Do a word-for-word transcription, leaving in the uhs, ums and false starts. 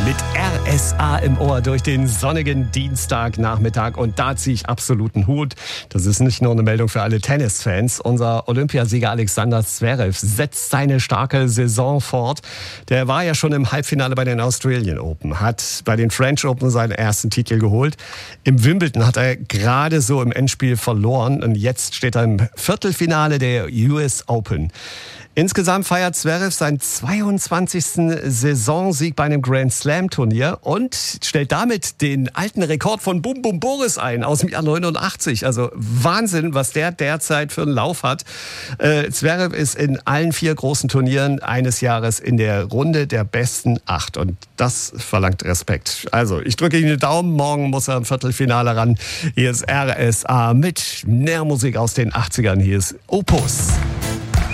Mit R S A im Ohr durch den sonnigen Dienstagnachmittag. Und da ziehe ich absoluten Hut. Das ist nicht nur eine Meldung für alle Tennisfans. Unser Olympiasieger Alexander Zverev setzt seine starke Saison fort. Der war ja schon im Halbfinale bei den Australian Open, hat bei den French Open seinen ersten Titel geholt. Im Wimbledon hat er gerade so im Endspiel verloren. Und jetzt steht er im Viertelfinale der U S Open. Insgesamt feiert Zverev seinen zweiundzwanzigsten Saisonsieg bei einem Grand Slam Turnier und stellt damit den alten Rekord von Bum Bum Boris ein aus dem Jahr neunundachtzig. Also Wahnsinn, was der derzeit für einen Lauf hat. Äh, Zverev ist in allen vier großen Turnieren eines Jahres in der Runde der besten acht und das verlangt Respekt. Also ich drücke Ihnen den Daumen, morgen muss er im Viertelfinale ran. Hier ist R S A mit Nährmusik aus den achtzigern. Hier ist Opus.